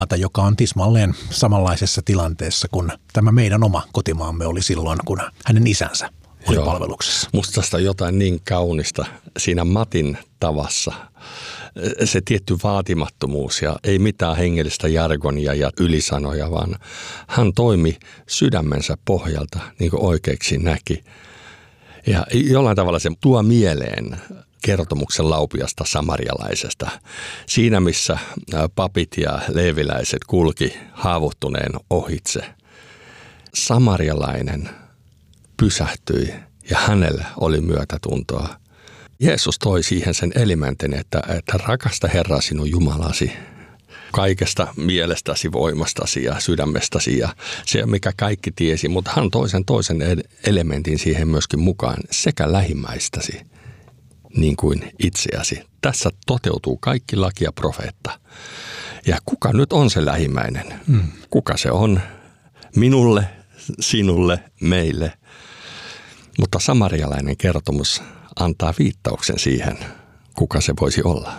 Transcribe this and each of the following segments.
joka on tismalleen samanlaisessa tilanteessa kuin tämä meidän oma kotimaamme oli silloin, kun hänen isänsä oli palveluksessa. Musta tästä on jotain niin kaunista siinä Matin tavassa. Se tietty vaatimattomuus ja ei mitään hengellistä jargonia ja ylisanoja, vaan hän toimi sydämensä pohjalta niin kuin oikeaksi näki. Ja jollain tavalla se tuo mieleen kertomuksen laupiasta samarialaisesta. Siinä, missä papit ja leeviläiset kulki haavoittuneen ohitse, samarialainen pysähtyi ja hänellä oli myötätuntoa. Jeesus toi siihen sen elementin, että rakasta Herraa sinun Jumalasi kaikesta mielestäsi, voimastasi ja sydämestäsi ja se, mikä kaikki tiesi, mutta hän toi sen toisen elementin siihen myöskin mukaan, sekä lähimmäistäsi niin kuin itseäsi. Tässä toteutuu kaikki laki ja profeetta. Ja kuka nyt on se lähimmäinen? Kuka se on? Minulle, sinulle, meille. Mutta samarialainen kertomus antaa viittauksen siihen, kuka se voisi olla.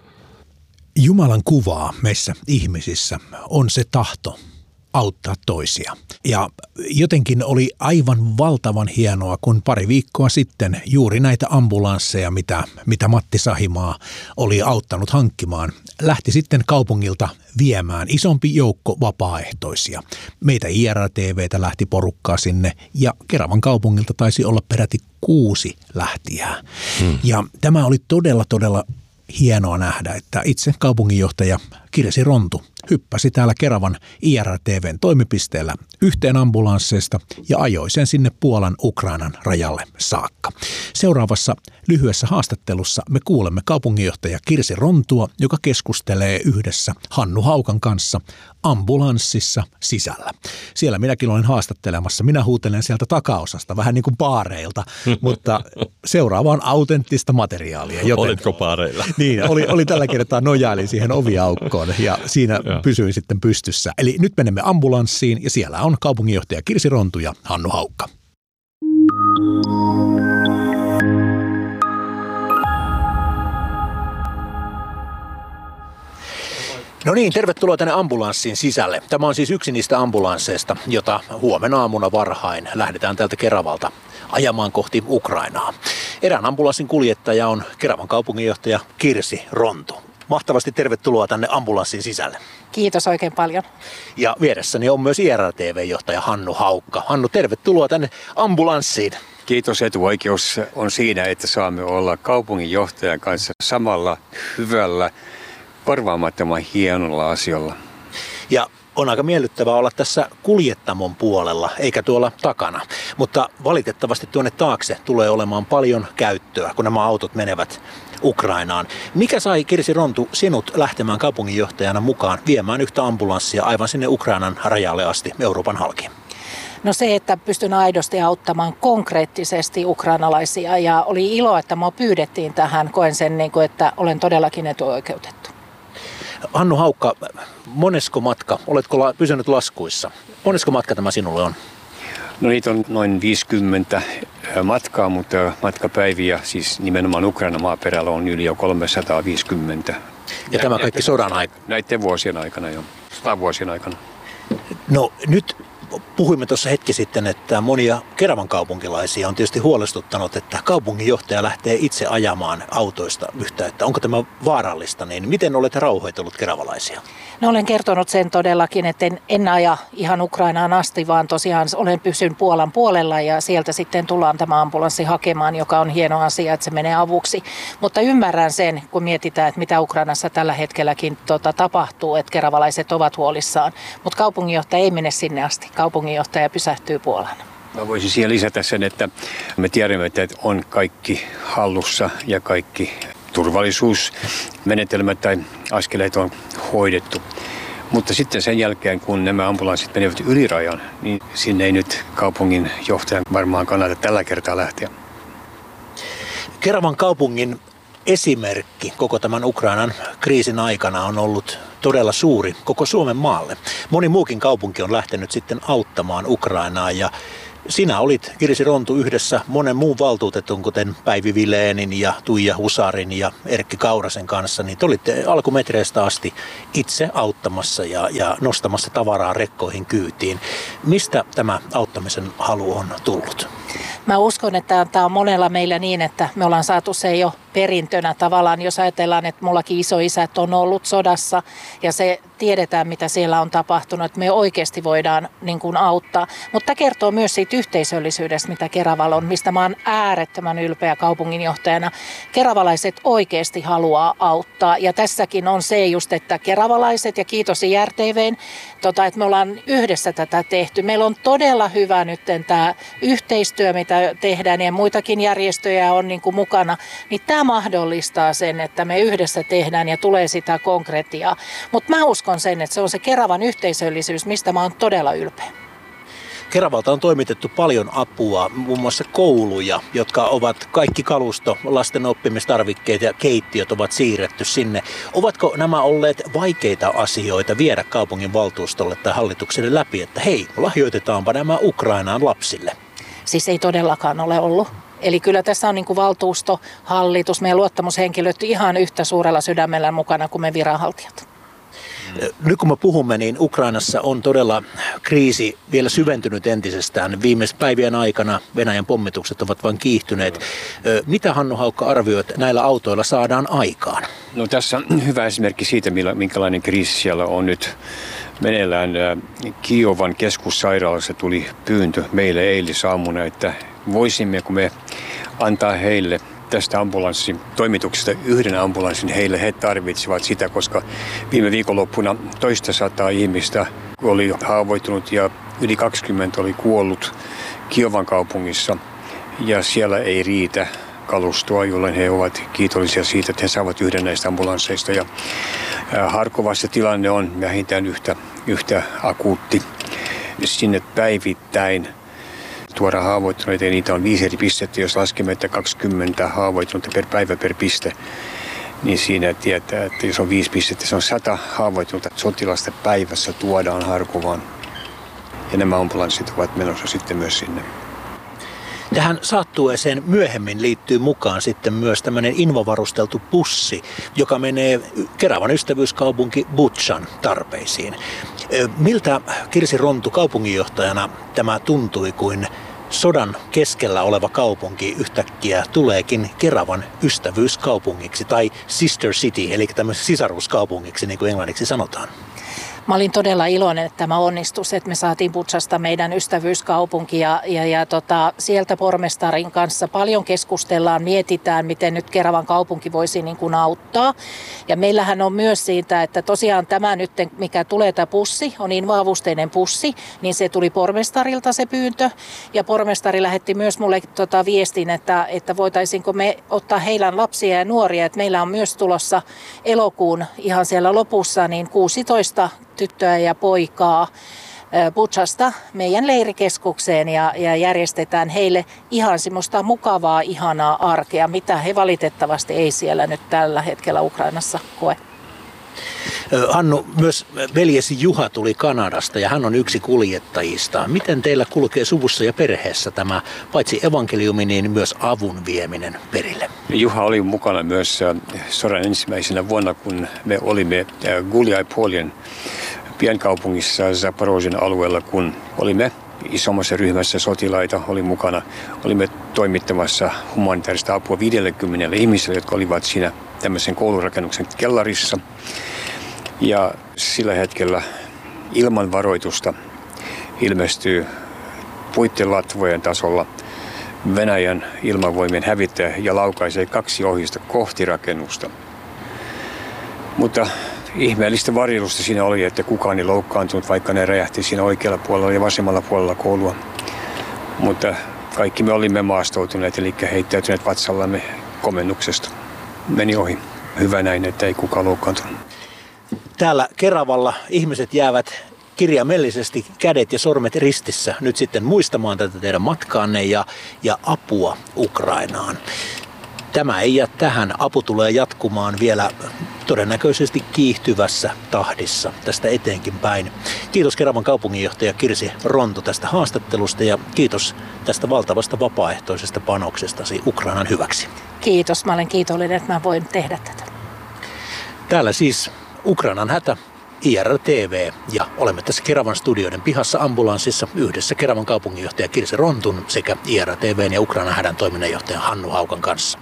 Jumalan kuvaa meissä ihmisissä on se tahto auttaa toisia. Ja jotenkin oli aivan valtavan hienoa, kun pari viikkoa sitten juuri näitä ambulansseja, mitä Matti Sahimaa oli auttanut hankkimaan, lähti sitten kaupungilta viemään isompi joukko vapaaehtoisia. Meitä IRTV:tä lähti porukkaa sinne ja Keravan kaupungilta taisi olla peräti 6 lähtijää. Ja tämä oli todella hienoa nähdä, että itse kaupunginjohtaja Kirsi Rontu hyppäsi täällä Keravan IRTV:n toimipisteellä yhteen ambulansseista ja ajoi sen sinne Puolan Ukrainan rajalle saakka. Seuraavassa lyhyessä haastattelussa me kuulemme kaupunginjohtaja Kirsi Rontua, joka keskustelee yhdessä Hannu Haukan kanssa ambulanssissa sisällä. Siellä minäkin olen haastattelemassa. Minä huutelen sieltä takaosasta, vähän niin kuin baareilta, mutta seuraava on autenttista materiaalia. Joten, olitko baareilla? Niin, oli tällä kertaa nojailin siihen oviaukkoon ja siinä pysyin sitten pystyssä. Eli nyt menemme ambulanssiin ja siellä on kaupunginjohtaja Kirsi Rontu ja Hannu Haukka. No niin, tervetuloa tänne ambulanssin sisälle. Tämä on siis yksi niistä ambulansseista, jota huomenna aamuna varhain lähdetään täältä Keravalta ajamaan kohti Ukrainaa. Erään ambulanssin kuljettaja on Keravan kaupunginjohtaja Kirsi Rontu. Mahtavasti tervetuloa tänne ambulanssin sisälle. Kiitos oikein paljon. Ja vieressäni on myös IRTV-johtaja Hannu Haukka. Hannu, tervetuloa tänne ambulanssiin. Kiitos, etuoikeus on siinä, että saamme olla kaupunginjohtajan kanssa samalla hyvällä, korvaamattoman hienolla asialla. Ja on aika miellyttävää olla tässä kuljettamon puolella, eikä tuolla takana. Mutta valitettavasti tuonne taakse tulee olemaan paljon käyttöä, kun nämä autot menevät Ukrainaan. Mikä sai, Kirsi Rontu, sinut lähtemään kaupunginjohtajana mukaan viemään yhtä ambulanssia aivan sinne Ukrainan rajalle asti Euroopan halki? No se, että pystyn aidosti auttamaan konkreettisesti ukrainalaisia ja oli ilo, että minua pyydettiin tähän. Koen sen, että olen todellakin etuoikeutettu. Hannu Haukka, monesko matka, oletko pysynyt laskuissa? Monesko matka tämä sinulle on? No niitä on noin 50 matkaa, mutta matkapäiviä, siis nimenomaan Ukrainan maaperällä on yli jo 350. Ja tämä kaikki sodan aikana? Näiden vuosien aikana jo, 100 vuosien aikana. No nyt puhuimme tuossa hetki sitten, että monia Keravan kaupunkilaisia on tietysti huolestuttanut, että kaupunginjohtaja lähtee itse ajamaan autoista yhtä, että onko tämä vaarallista, niin miten olette rauhoitellut keravalaisia? No olen kertonut sen todellakin, että en aja ihan Ukrainaan asti, vaan tosiaan pysyn Puolan puolella ja sieltä sitten tullaan tämä ambulanssi hakemaan, joka on hieno asia, että se menee avuksi. Mutta ymmärrän sen, kun mietitään, että mitä Ukrainassa tällä hetkelläkin tapahtuu, että keravalaiset ovat huolissaan. Mutta kaupunginjohtaja ei mene sinne asti. Kaupunginjohtaja pysähtyy Puolaan. Mä voisin siihen lisätä sen, että me tiedämme, että on kaikki hallussa ja kaikki turvallisuusmenetelmät tai askeleet on hoidettu. Mutta sitten sen jälkeen, kun nämä ambulanssit menevät yli rajan, niin sinne ei nyt kaupungin johtajan varmaan kannata tällä kertaa lähteä. Keravan kaupungin esimerkki koko tämän Ukrainan kriisin aikana on ollut todella suuri koko Suomen maalle. Moni muukin kaupunki on lähtenyt sitten auttamaan Ukrainaa ja Sinä olit, Kirsi Rontu, yhdessä monen muun valtuutetun, kuten Päivi Vileenin ja Tuija Husarin ja Erkki Kaurasen kanssa, niin te olitte alkumetreistä asti itse auttamassa ja nostamassa tavaraa rekkoihin kyytiin. Mistä tämä auttamisen halu on tullut? Mä uskon, että tämä on monella meillä niin, että me ollaan saatu se jo perintönä tavallaan, jos ajatellaan, että mullakin isoisät on ollut sodassa ja se tiedetään, mitä siellä on tapahtunut, että me oikeasti voidaan niin kuin auttaa. Mutta tämä kertoo myös siitä yhteisöllisyydestä, mitä Keravalla on, mistä mä oon äärettömän ylpeä kaupunginjohtajana. Keravalaiset oikeasti haluaa auttaa ja tässäkin on se just, että keravalaiset ja kiitos IRTV:n, että me ollaan yhdessä tätä tehty. Meillä on todella hyvä nyt tämä yhteistyö, mitä tehdään ja muitakin järjestöjä on niin kuin mukana, niin tämä mahdollistaa sen, että me yhdessä tehdään ja tulee sitä konkretiaa. Mutta mä uskon sen, että se on se Keravan yhteisöllisyys, mistä mä oon todella ylpeä. Keravalta on toimitettu paljon apua, muun muassa kouluja, jotka ovat kaikki kalusto, lasten oppimistarvikkeet ja keittiöt ovat siirretty sinne. Ovatko nämä olleet vaikeita asioita viedä kaupungin valtuustolle tai hallitukselle läpi, että hei, lahjoitetaanpa nämä Ukrainaan lapsille? Siis ei todellakaan ole ollut. Eli kyllä tässä on niin kuin valtuusto, hallitus, meidän luottamushenkilöt ihan yhtä suurella sydämellä mukana kuin me viranhaltijat. Nyt kun me puhumme, niin Ukrainassa on todella kriisi vielä syventynyt entisestään. Viimeisen päivien aikana Venäjän pommitukset ovat vain kiihtyneet. Mitä Hannu Haukka arvioit, näillä autoilla saadaan aikaan? No tässä on hyvä esimerkki siitä, minkälainen kriisi siellä on nyt meneillään. Kiovan keskussairaalassa tuli pyyntö meille eilisaamuna, että voisimmeko me antaa heille tästä ambulanssitoimituksesta yhden ambulanssin heille. He tarvitsivat sitä, koska viime viikonloppuna 200 ihmistä oli haavoittunut ja yli 20 oli kuollut Kiovan kaupungissa. Ja siellä ei riitä kalustoa, jolloin he ovat kiitollisia siitä, että he saavat yhden näistä ambulansseista. Ja Harkovassa tilanne on vähintään yhtä akuutti. Sinne päivittäin tuoda haavoittuneita, ja niitä on 5 eri pistettä. Jos laskemme, että 20 haavoittunutta per päivä per piste, niin siinä tietää, että jos on 5 pistettä, se on 100 haavoittunutta sotilasta päivässä tuodaan Harkovaan. Ja nämä ambulanssit ovat menossa sitten myös sinne. Tähän saattueeseen myöhemmin liittyy mukaan sitten myös tämmöinen invavarusteltu bussi, joka menee Keravan ystävyyskaupunki Butšan tarpeisiin. Miltä Kirsi Rontu kaupunginjohtajana tämä tuntui, kuin sodan keskellä oleva kaupunki yhtäkkiä tuleekin Keravan ystävyyskaupungiksi tai sister city, eli tämmöiseksi sisaruuskaupungiksi, niin kuin englanniksi sanotaan? Mä olin todella iloinen, että tämä onnistui, että me saatiin Butšasta meidän ystävyyskaupunki ja sieltä pormestarin kanssa paljon keskustellaan, mietitään, miten nyt Keravan kaupunki voisi niin kuin auttaa. Ja meillähän on myös siitä, että tosiaan tämä nyt, mikä tulee tämä pussi, on invaavusteinen pussi, niin se tuli pormestarilta se pyyntö. Ja pormestari lähetti myös mulle viestin, että voitaisiinko me ottaa heidän lapsia ja nuoria, että meillä on myös tulossa elokuun ihan siellä lopussa niin 16 tyttöä ja poikaa Butšasta meidän leirikeskukseen ja järjestetään heille ihan semmoista mukavaa, ihanaa arkea, mitä he valitettavasti ei siellä nyt tällä hetkellä Ukrainassa koe. Hannu, myös veljesi Juha tuli Kanadasta ja hän on yksi kuljettajista. Miten teillä kulkee suvussa ja perheessä tämä paitsi evankeliumi, niin myös avun vieminen perille? Juha oli mukana myös sodan ensimmäisenä vuonna, kun me olimme Guliai-Poljen pienkaupungissa Zaporozhyen alueella, kun olimme isommassa ryhmässä sotilaita, oli mukana. Olimme toimittamassa humanitaarista apua 50 ihmiselle, jotka olivat siinä tämmöisen koulurakennuksen kellarissa. Ja sillä hetkellä ilman varoitusta ilmestyy puittelatvojen tasolla Venäjän ilmavoimien hävittäjä ja laukaisee 2 ohjusta kohti rakennusta. Mutta ihmeellistä varjelusta siinä oli, että kukaan ei loukkaantunut, vaikka ne räjähti siinä oikealla puolella ja vasemmalla puolella koulua. Mutta kaikki me olimme maastoutuneet, eli heittäytyneet vatsallamme komennuksesta. Meni ohi. Hyvä näin, että ei kukaan loukkaantunut. Täällä Keravalla ihmiset jäävät kirjaimellisesti kädet ja sormet ristissä nyt sitten muistamaan tätä teidän matkaanne ja apua Ukrainaan. Tämä ei jää tähän. Apu tulee jatkumaan vielä todennäköisesti kiihtyvässä tahdissa tästä eteenkin päin. Kiitos Keravan kaupunginjohtaja Kirsi Rontu tästä haastattelusta ja kiitos tästä valtavasta vapaaehtoisesta panoksestasi Ukrainan hyväksi. Kiitos, mä olen kiitollinen, että mä voin tehdä tätä. Täällä siis Ukrainan hätä, IRTV, ja olemme tässä Keravan studioiden pihassa ambulanssissa yhdessä Keravan kaupunginjohtaja Kirsi Rontun sekä IRTVn ja Ukrainan hädän toiminnanjohtaja Hannu Haukan kanssa.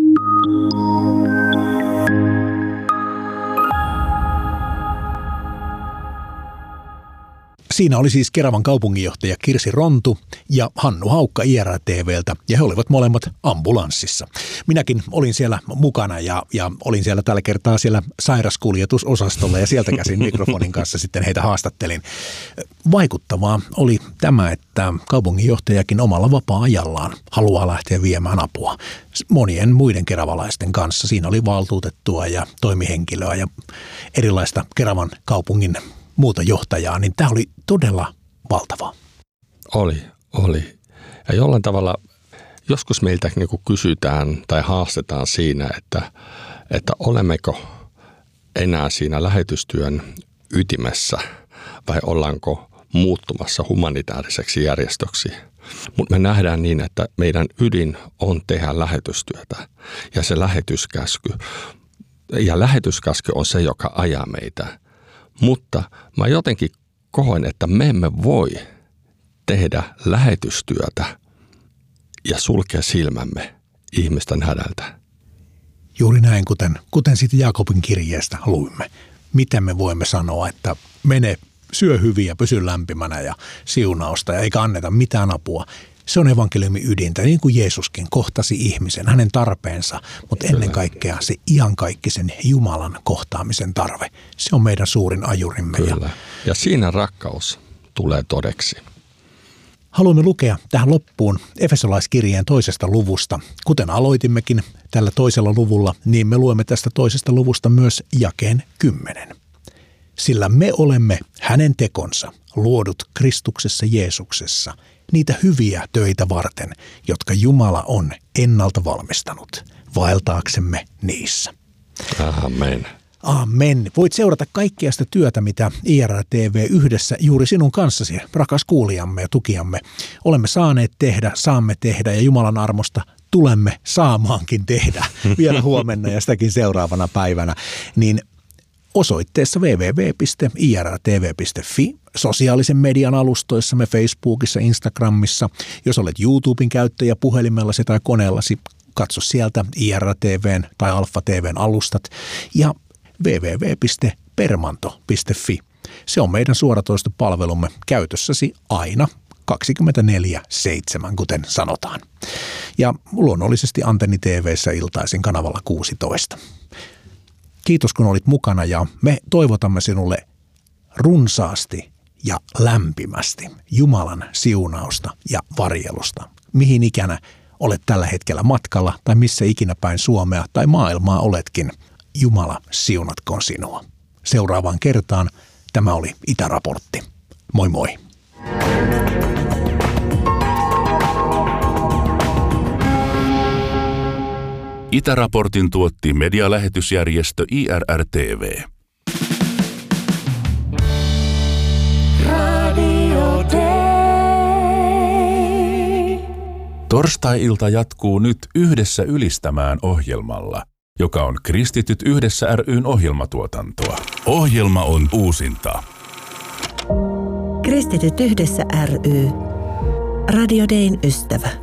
Siinä oli siis Keravan kaupunginjohtaja Kirsi Rontu ja Hannu Haukka IRTVltä, ja he olivat molemmat ambulanssissa. Minäkin olin siellä mukana ja olin siellä tällä kertaa siellä sairaskuljetusosastolla ja sieltä käsin mikrofonin kanssa sitten heitä haastattelin. Vaikuttavaa oli tämä, että kaupunginjohtajakin omalla vapaa-ajallaan haluaa lähteä viemään apua monien muiden keravalaisten kanssa. Siinä oli valtuutettua ja toimihenkilöä ja erilaista Keravan kaupungin muuta johtajaa, niin tämä oli todella valtavaa. Oli. Ja jollain tavalla joskus meiltä niin kuin kysytään tai haastetaan siinä, että olemmeko enää siinä lähetystyön ytimessä vai ollaanko muuttumassa humanitaariseksi järjestöksi. Mutta me nähdään niin, että meidän ydin on tehdä lähetystyötä ja se lähetyskäsky on se, joka ajaa meitä. Mutta mä jotenkin koen, että me emme voi tehdä lähetystyötä ja sulkea silmämme ihmisten hädältä. Juuri näin, kuten siitä Jaakobin kirjeestä luimme. Miten me voimme sanoa, että mene, syö hyviä, pysy lämpimänä ja siunausta ja eikä anneta mitään apua. Se on evankeliumin ydintä, niin kuin Jeesuskin kohtasi ihmisen, hänen tarpeensa, mutta ennen kaikkea se iankaikkisen Jumalan kohtaamisen tarve. Se on meidän suurin ajurimme. Kyllä. Ja siinä rakkaus tulee todeksi. Haluamme lukea tähän loppuun Efesolaiskirjeen 2. luvusta. Kuten aloitimmekin tällä 2. luvulla, niin me luemme tästä 2. luvusta myös jakeen 10. Sillä me olemme hänen tekonsa, luodut Kristuksessa Jeesuksessa, niitä hyviä töitä varten, jotka Jumala on ennalta valmistanut, vaeltaaksemme niissä. Amen. Amen. Voit seurata kaikkea sitä työtä, mitä IRTV yhdessä juuri sinun kanssasi, rakas kuulijamme ja tukijamme, olemme saaneet tehdä, saamme tehdä ja Jumalan armosta tulemme saamaankin tehdä vielä huomenna ja sitäkin seuraavana päivänä, niin osoitteessa www.irtv.fi, sosiaalisen median alustoissamme Facebookissa, Instagramissa. Jos olet YouTuben käyttäjä puhelimellasi tai koneellasi, katso sieltä IRTVn tai Alfa TVn alustat ja www.permanto.fi. Se on meidän suoratoistopalvelumme käytössäsi aina 24/7, kuten sanotaan. Ja luonnollisesti Antenni TV:ssä iltaisin kanavalla 16. Kiitos kun olit mukana ja me toivotamme sinulle runsaasti ja lämpimästi Jumalan siunausta ja varjelusta. Mihin ikänä olet tällä hetkellä matkalla tai missä ikinä päin Suomea tai maailmaa oletkin, Jumala siunatkoon sinua. Seuraavaan kertaan tämä oli Itäraportti. Moi moi! Itäraportin tuotti medialähetysjärjestö IRTV. Radio Day. Torstai-ilta jatkuu nyt Yhdessä ylistämään ohjelmalla, joka on Kristityt Yhdessä ry:n ohjelmatuotantoa. Ohjelma on uusinta. Kristityt Yhdessä ry. Radio Dayn ystävä.